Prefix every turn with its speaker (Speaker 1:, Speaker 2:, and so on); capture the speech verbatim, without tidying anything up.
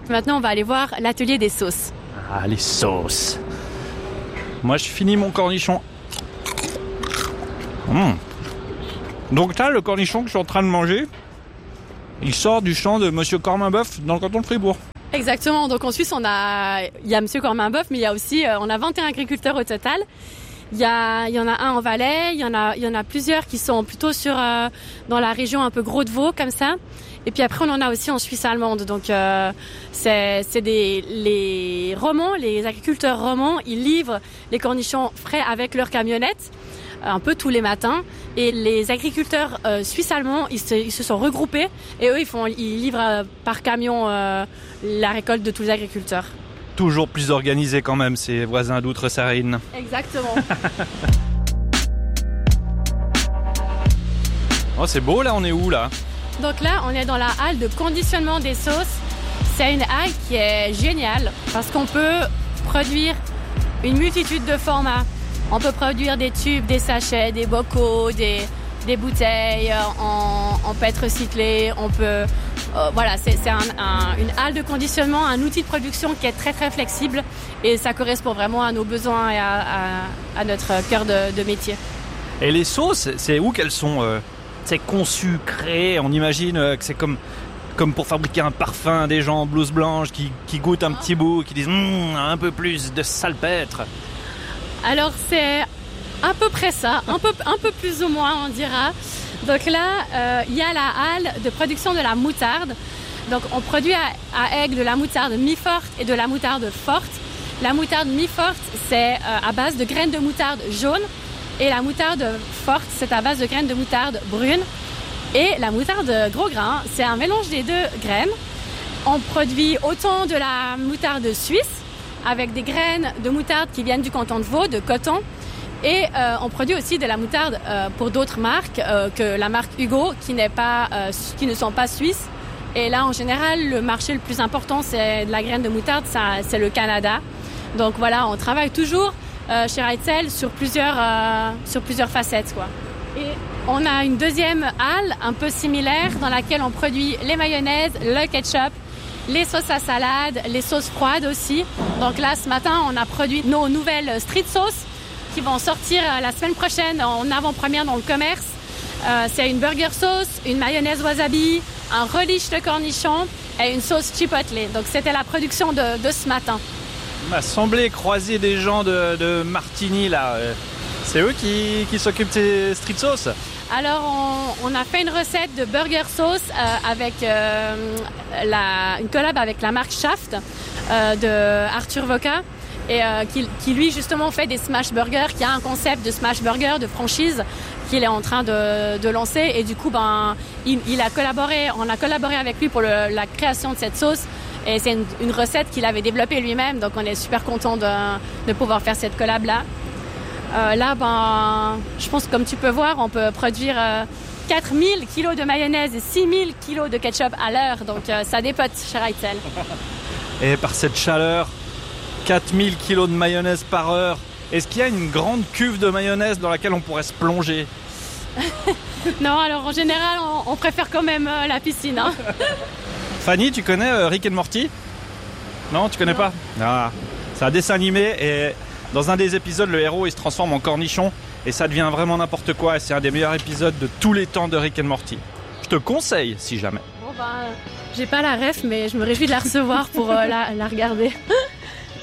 Speaker 1: Maintenant, on va aller voir l'atelier des sauces.
Speaker 2: Ah, les sauces. Moi, je finis mon cornichon. Mmh. Donc là, le cornichon que je suis en train de manger, il sort du champ de Monsieur Corminboeuf dans le canton de Fribourg.
Speaker 1: Exactement. Donc en Suisse, on a, il y a Monsieur Corminboeuf, mais il y a aussi, on a vingt et un agriculteurs au total. Il y a, il y en a un en Valais, il y en a, il y en a plusieurs qui sont plutôt sur, euh, dans la région un peu Gros de Vaud, comme ça. Et puis après, on en a aussi en Suisse allemande. Donc, euh, c'est, c'est des, les romans, les agriculteurs romans, ils livrent les cornichons frais avec leurs camionnettes, un peu tous les matins. Et les agriculteurs euh, suisses allemands, ils se, ils se sont regroupés et eux, ils font, ils livrent euh, par camion euh, la récolte de tous les agriculteurs.
Speaker 2: Toujours plus organisé quand même, ces voisins d'Outre-Sarine.
Speaker 1: Exactement.
Speaker 2: Oh, c'est beau, là, on est où, là?
Speaker 1: Donc là, on est dans la halle de conditionnement des sauces. C'est une halle qui est géniale parce qu'on peut produire une multitude de formats. On peut produire des tubes, des sachets, des bocaux, des, des bouteilles en, en P E T recyclé. On peut, euh, voilà, c'est, c'est un, un, une halle de conditionnement, un outil de production qui est très très flexible et ça correspond vraiment à nos besoins et à, à, à notre cœur de, de métier.
Speaker 2: Et les sauces, c'est où qu'elles sont euh, c'est conçu, créé. On imagine que c'est comme, comme pour fabriquer un parfum, des gens en blouse blanche qui, qui goûtent un petit bout, qui disent mmm, un peu plus de salpêtre.
Speaker 1: Alors c'est à peu près ça, un peu, un peu plus ou moins on dira. Donc là, euh, il y a la halle de production de la moutarde. Donc on produit à, à Aigle de la moutarde mi-forte et de la moutarde forte. La moutarde mi-forte, c'est euh, à base de graines de moutarde jaune. Et la moutarde forte, c'est à base de graines de moutarde brune. Et la moutarde gros grain, c'est un mélange des deux graines. On produit autant de la moutarde suisse, avec des graines de moutarde qui viennent du canton de Vaud, de coton. Et euh, on produit aussi de la moutarde euh, pour d'autres marques, euh, que la marque Hugo, qui, n'est pas, euh, qui ne sont pas suisses. Et là, en général, le marché le plus important, c'est de la graine de moutarde, ça, c'est le Canada. Donc voilà, on travaille toujours euh, chez Reitzel sur plusieurs, euh, sur plusieurs facettes, quoi. Et on a une deuxième halle un peu similaire dans laquelle on produit les mayonnaises, le ketchup, les sauces à salade, les sauces froides aussi. Donc là, ce matin, on a produit nos nouvelles street sauces qui vont sortir la semaine prochaine en avant-première dans le commerce. Euh, c'est une burger sauce, une mayonnaise wasabi, un relish de cornichon et une sauce chipotle. Donc c'était la production de, de ce matin.
Speaker 2: Il m'a semblé croiser des gens de, de Martigny là. C'est eux qui, qui s'occupent de ces street sauces?
Speaker 1: Alors on, on a fait une recette de burger sauce euh, avec euh, la, une collab avec la marque Shaft euh, de Arthur Voca. Et euh, qui, qui lui justement fait des smash burgers, qui a un concept de smash burger, de franchise qu'il est en train de, de lancer. Et du coup, ben, il, il a collaboré, on a collaboré avec lui pour le, la création de cette sauce. Et c'est une, une recette qu'il avait développée lui-même, donc on est super content de, de pouvoir faire cette collab-là. Euh, là, ben, je pense que comme tu peux voir, on peut produire euh, quatre mille kilos de mayonnaise et six mille kilos de ketchup à l'heure, donc euh, ça dépote chez Reitzel.
Speaker 2: Et par cette chaleur, quatre mille kilos de mayonnaise par heure. Est-ce qu'il y a une grande cuve de mayonnaise dans laquelle on pourrait se plonger?
Speaker 1: Non, alors en général, on, on préfère quand même euh, la piscine. Hein.
Speaker 2: Fanny, tu connais euh, Rick and Morty? Non, tu connais
Speaker 1: non.
Speaker 2: pas? Ah, c'est un dessin animé et dans un des épisodes, le héros il se transforme en cornichon et ça devient vraiment n'importe quoi. Et c'est un des meilleurs épisodes de tous les temps de Rick and Morty. Je te conseille si jamais.
Speaker 1: Bon ben, j'ai pas la ref, mais je me réjouis de la recevoir pour euh, la, la regarder.